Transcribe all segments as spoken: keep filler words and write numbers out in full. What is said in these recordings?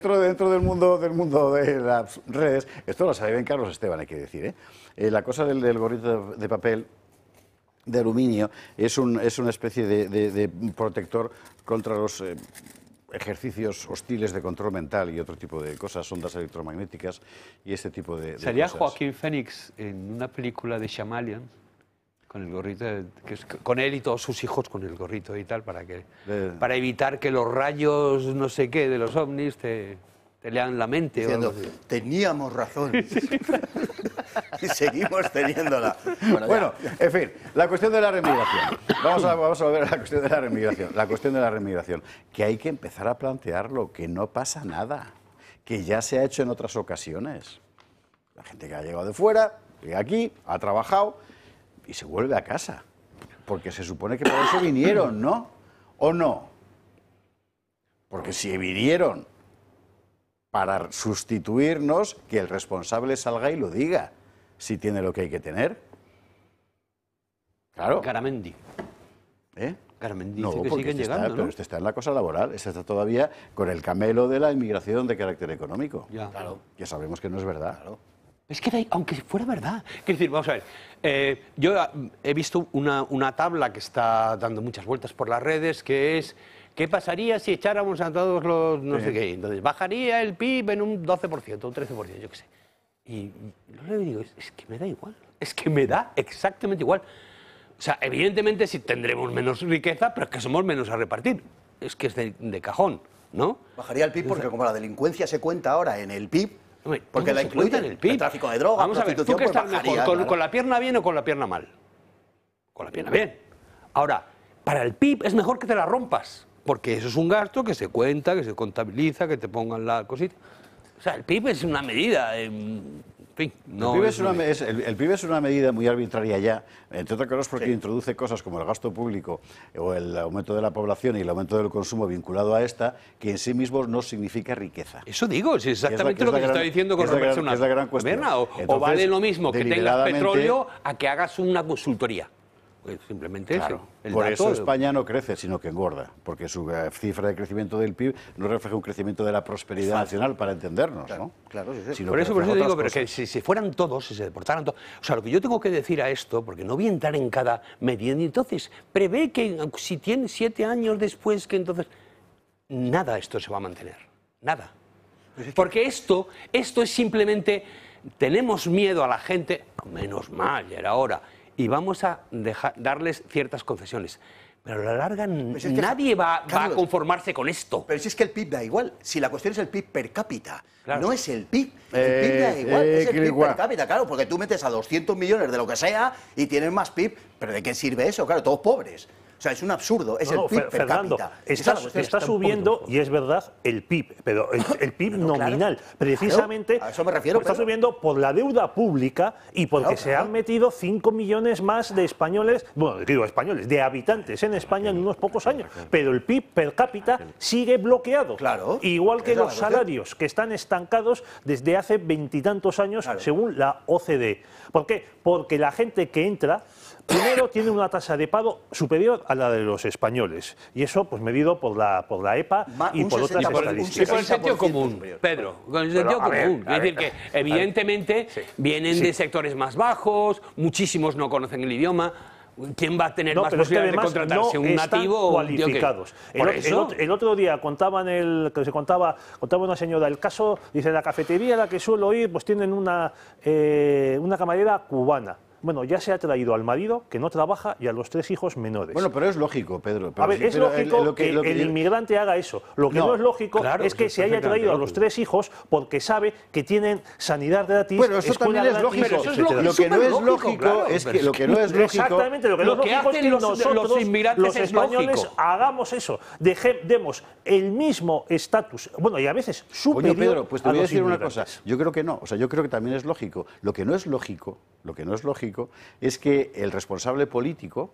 Dentro, dentro del mundo del mundo de las redes, esto lo sabe bien Carlos Esteban, hay que decir, ¿eh? Eh, la cosa del, del gorrito de, de papel de aluminio es, un, es una especie de, de, de protector contra los eh, ejercicios hostiles de control mental y otro tipo de cosas, ondas electromagnéticas y este tipo de, de ¿Sería cosas. Joaquín Phoenix en una película de Shyamalan? Con el gorrito, de, que es, con él y todos sus hijos con el gorrito y tal, para que de... para evitar que los rayos no sé qué de los ovnis te, te lean la mente. Diciendo, o algo así. Teníamos razón. Y seguimos teniéndola. Bueno, bueno en fin, la cuestión de la remigración. Vamos a, vamos a ver la cuestión de la remigración. La cuestión de la remigración. Que hay que empezar a plantearlo, que no pasa nada, que ya se ha hecho en otras ocasiones. La gente que ha llegado de fuera, llega aquí, ha trabajado y se vuelve a casa, porque se supone que por eso vinieron, ¿no? ¿O no? Porque si vinieron para sustituirnos, que el responsable salga y lo diga, si tiene lo que hay que tener. Claro. Garamendi. ¿Eh? Garamendi No, dice que porque siguen este llegando, está, ¿no? pero este está en la cosa laboral, este está todavía con el camelo de la inmigración de carácter económico. Ya. Claro. Que sabemos que no es verdad. Claro. Es que, de, aunque fuera verdad. Quiero decir, vamos a ver, eh, yo he visto una, una tabla que está dando muchas vueltas por las redes, que es, ¿qué pasaría si echáramos a todos los no sí. sé qué? Entonces, bajaría el P I B en un doce por ciento, un trece por ciento, yo qué sé. Y yo le digo, es, es que me da igual, es que me da exactamente igual. O sea, evidentemente sí tendremos menos riqueza, pero es que somos menos a repartir. Es que es de, de cajón, ¿no? Bajaría el P I B porque como la delincuencia se cuenta ahora en el P I B, Hombre, porque la incluye en el P I B. El tráfico de drogas, Vamos a ver, ¿tú qué estás pues mejor? ¿Con, claro. ¿Con la pierna bien o con la pierna mal? Con la pierna bien. Ahora, para el P I B es mejor que te la rompas, porque eso es un gasto que se cuenta, que se contabiliza, que te pongan la cosita. O sea, el P I B es una medida... Eh, en fin, no el, P I B es es una, una es, el, el P I B es una medida muy arbitraria ya, entre otras cosas porque sí. introduce cosas como el gasto público o el aumento de la población y el aumento del consumo vinculado a esta, que en sí mismo no significa riqueza. Eso digo, es exactamente es la, lo que, que se está diciendo con respecto a una... Es la gran cuestión. O, Entonces, o vale lo mismo que tengas petróleo a que hagas una consultoría. Pues simplemente claro, eso. El por dato, eso España no crece, sino que engorda, porque su cifra de crecimiento del P I B no refleja un crecimiento de la prosperidad nacional, para entendernos, claro, ¿no? Claro, sí, sí. Por eso, por eso digo, pero que si, si fueran todos, si se deportaran todos... O sea, lo que yo tengo que decir a esto, porque no voy a entrar en cada medida, y entonces prevé que si tiene siete años después, que entonces... Nada esto se va a mantener, nada. Porque esto, esto es simplemente... Tenemos miedo a la gente, menos mal, ya era hora... y vamos a dejar, darles ciertas concesiones. Pero a la larga es que nadie va, Carlos, va a conformarse con esto. Pero si es que el P I B da igual. Si la cuestión es el P I B per cápita, claro. no es el P I B. El eh, P I B da igual, eh, es el P I B per cápita, claro, porque tú metes a doscientos millones de lo que sea y tienes más P I B. ¿Pero de qué sirve eso? Claro, todos pobres. O sea, es un absurdo, es no, el P I B no, per Fernando, cápita. Está, está, está subiendo, y es verdad, el P I B, pero el, el P I B no, nominal, claro, precisamente, claro, a eso me refiero, está pero... subiendo por la deuda pública y porque claro, se claro. han metido cinco millones más de españoles, bueno, digo españoles, de habitantes en España en unos pocos años, pero el P I B per cápita sigue bloqueado, claro, igual que los salarios que están estancados desde hace veintitantos años, claro. según la O C D E. ¿Por qué? Porque la gente que entra... Primero, tiene una tasa de paro superior a la de los españoles. Y eso, pues, medido por la, por la E P A Ma, y por otras estadísticas. Y por el sentido común, Pedro. Con el sentido Pero, común. Ver, es decir, que evidentemente sí. vienen sí. de sectores más bajos, muchísimos no conocen el idioma. ¿Quién va a tener no, más posibilidades de contratarse? No ¿Un nativo cualificados. o un tío que... el, el, el otro día contaban el, que se contaba, contaba una señora el caso, dice, la cafetería a la que suelo ir, pues tienen una, eh, una camarera cubana. Bueno, ya se ha traído al marido, que no trabaja, y a los tres hijos menores. Bueno, pero es lógico, Pedro. Pero a ver, sí, es pero lógico el, lo que, que lo que, el inmigrante haga eso. Lo que no, no es lógico claro, es que se haya traído a los tres hijos porque sabe que tienen sanidad gratis, bueno, eso escuela también es gratis, lógico. Eso es lógico. Lo que no es lógico claro, es que lo que no es lógico... Exactamente, lo que no es lógico es que los, nosotros, los inmigrantes los españoles, hagamos eso. Deje, demos el mismo estatus, bueno, y a veces superior. Oye, Pedro, pues te voy a decir una cosa. Yo Yo creo que no. O sea, yo creo que también es lógico. Lo que no es lógico, lo que no es lógico es que el responsable político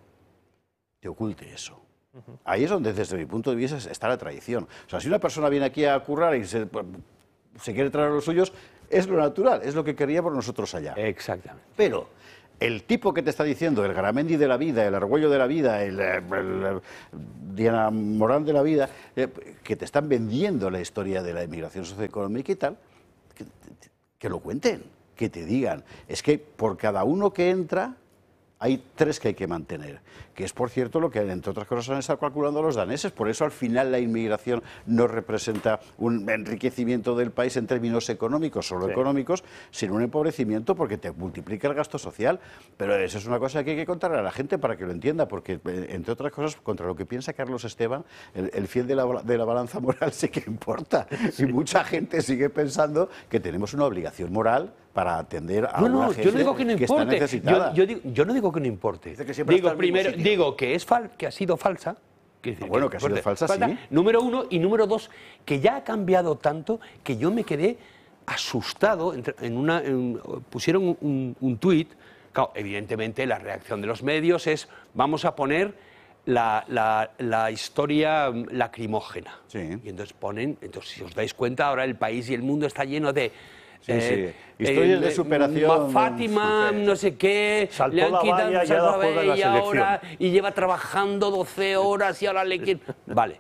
te oculte eso. Uh-huh. Ahí es donde, desde mi punto de vista, está la traición. O sea, si una persona viene aquí a currar y se, se quiere traer a los suyos, es lo natural, es lo que queríamos nosotros allá. Exactamente. Pero el tipo que te está diciendo, el Garamendi de la vida, el Argüello de la vida, el, el, el Diana Morán de la vida, eh, que te están vendiendo la historia de la inmigración socioeconómica y tal, que, que lo cuenten, que te digan. Es que por cada uno que entra hay tres que hay que mantener, que es, por cierto, lo que, entre otras cosas, han estado calculando los daneses. Por eso, al final, la inmigración no representa un enriquecimiento del país en términos económicos, solo sí. económicos, sino un empobrecimiento, porque te multiplica el gasto social. Pero eso es una cosa que hay que contarle a la gente para que lo entienda, porque, entre otras cosas, contra lo que piensa Carlos Esteban, el, el fiel de la, de la balanza moral sí que importa. Sí. Y mucha gente sigue pensando que tenemos una obligación moral para atender a no, una no, gente yo no digo que, no que importe. está necesitada. Yo, yo, digo, yo no digo que no importe. Que digo, primero, digo que, es fal que ha sido falsa. Que, no, bueno, que, que ha sido fuerte, falsa, falta, sí. Número uno. Y número dos, que ya ha cambiado tanto que yo me quedé asustado. En, en una, en, pusieron un, un tuit. Claro, evidentemente, la reacción de los medios es: vamos a poner la, la, la historia lacrimógena. Sí. Y entonces ponen, entonces si os dais cuenta, ahora el país y el mundo está lleno de... Sí, eh, sí. Historias eh, de superación. Fátima, no sé qué, saltó le han la quitado valla, ya la juega la y ahora y lleva trabajando doce horas y ahora le quieren... Vale.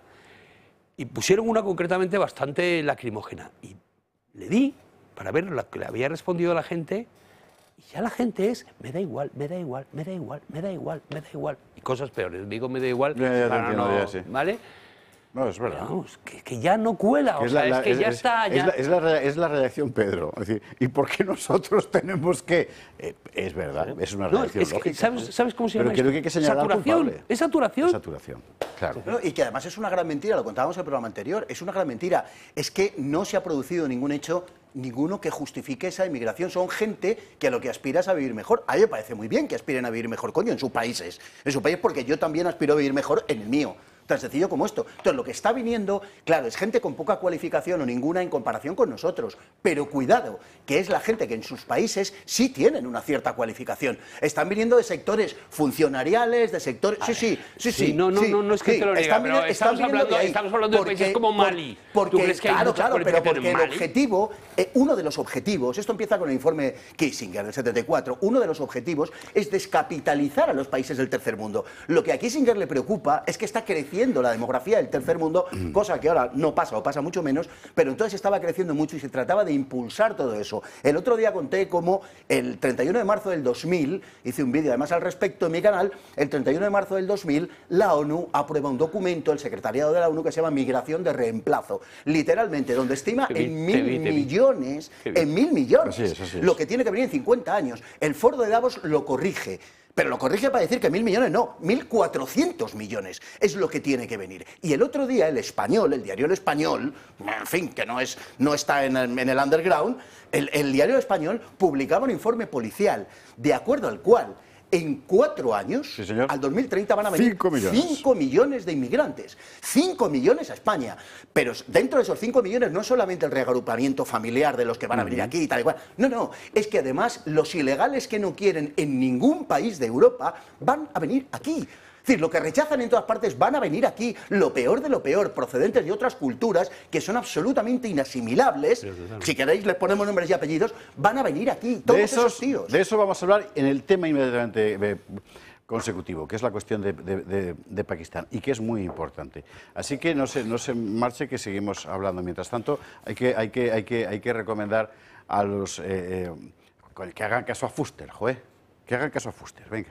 Y pusieron una concretamente bastante lacrimógena. Y le di para ver lo que le había respondido a la gente. Y ya la gente es, me da igual, me da igual, me da igual, me da igual, me da igual. Y cosas peores. Digo, me da igual. Ya, ya, para entiendo, no, ya, sí. ¿vale? No, es verdad. Vamos, que, que ya no cuela, o es sea, la, la, es que es, ya es, está... Ya... Es, la, es, la, es la reacción, Pedro. Es decir, ¿y por qué nosotros tenemos que...? Eh, es verdad, es una no, reacción es que, lógica. ¿sabes, ¿Sabes cómo se llama Pero creo que hay que señalar saturación. culpable. ¿Es saturación? Es saturación, claro. No, y que además es una gran mentira, lo contábamos en el programa anterior, es una gran mentira. Es que no se ha producido ningún hecho, ninguno que justifique esa inmigración. Son gente que a lo que aspira es a vivir mejor. A mí me parece muy bien que aspiren a vivir mejor, coño, en sus países. En su país, porque yo también aspiro a vivir mejor en el mío. Tan sencillo como esto. Entonces, lo que está viniendo, claro, es gente con poca cualificación o ninguna en comparación con nosotros. Pero cuidado, que es la gente que en sus países sí tienen una cierta cualificación. Están viniendo de sectores funcionariales, de sectores... Sí, sí, sí, sí. sí no, no, sí, no, no es que sí, te lo diga, están pero viniendo, estamos, están hablando, de ahí, estamos hablando de porque, países como Mali. Porque, ¿Tú crees que hay claro, mucha claro, pero porque en el objetivo, eh, uno de los objetivos, esto empieza con el informe Kissinger del setenta y cuatro, uno de los objetivos es descapitalizar a los países del tercer mundo. Lo que a Kissinger le preocupa es que está creciendo la demografía del tercer mundo, cosa que ahora no pasa o pasa mucho menos, pero entonces estaba creciendo mucho y se trataba de impulsar todo eso. El otro día conté cómo el treinta y uno de marzo del dos mil, hice un vídeo además al respecto en mi canal, el treinta y uno de marzo del dos mil la ONU aprueba un documento, el secretariado de la ONU, que se llama Migración de Reemplazo, literalmente, donde estima en mil millones, en mil millones, así es, así es. lo que tiene que venir en cincuenta años. El Foro de Davos lo corrige. Pero lo corrige para decir que mil millones no, mil cuatrocientos millones es lo que tiene que venir. Y el otro día el Español, el diario El Español, en fin, que no, es, no está en el, en el underground, el, el diario El Español publicaba un informe policial de acuerdo al cual en cuatro años, sí, señor, al dos mil treinta van a venir cinco millones. cinco millones de inmigrantes. cinco millones a España. Pero dentro de esos cinco millones no es solamente el reagrupamiento familiar de los que van a venir aquí y tal y cual. No, no. Es que además los ilegales que no quieren en ningún país de Europa van a venir aquí. Es decir, lo que rechazan en todas partes van a venir aquí, lo peor de lo peor, procedentes de otras culturas que son absolutamente inasimilables. Si queréis les ponemos nombres y apellidos, van a venir aquí, todos de esos, esos tíos. De eso vamos a hablar en el tema inmediatamente eh, consecutivo, que es la cuestión de, de, de, de Pakistán, y que es muy importante. Así que no se, no se marche, que seguimos hablando. Mientras tanto, hay que, hay que, hay que, hay que recomendar a los... Eh, eh, que hagan caso a Fuster, joder, que hagan caso a Fuster, venga.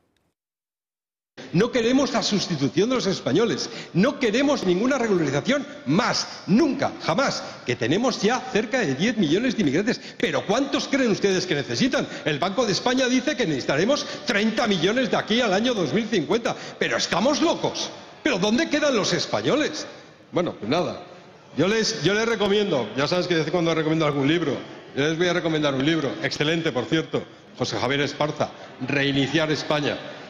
No queremos la sustitución de los españoles, no queremos ninguna regularización más, nunca, jamás, que tenemos ya cerca de diez millones de inmigrantes. Pero ¿cuántos creen ustedes que necesitan? El Banco de España dice que necesitaremos treinta millones de aquí al año dos mil cincuenta. Pero estamos locos. ¿Pero dónde quedan los españoles? Bueno, pues nada, yo les, yo les recomiendo, ya sabes que de vez en cuando recomiendo algún libro, yo les voy a recomendar un libro, excelente por cierto, José Javier Esparza, Reiniciar España.